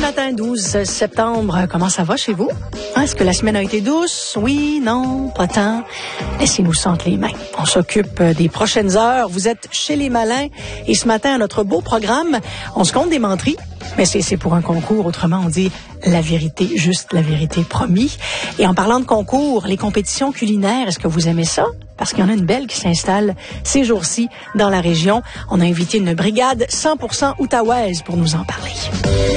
matin, 12 septembre, comment ça va chez vous? Est-ce que la semaine a été douce? Oui, non, pas tant. Laissez-nous sentir les mains. On s'occupe des prochaines heures. Vous êtes chez les malins. Et ce matin, à notre beau programme, on se compte des menteries. Mais c'est pour un concours, autrement on dit la vérité, juste la vérité promis. Et en parlant de concours, les compétitions culinaires, est-ce que vous aimez ça? Parce qu'il y en a une belle qui s'installe ces jours-ci dans la région. On a invité une brigade 100% outaouaise pour nous en parler.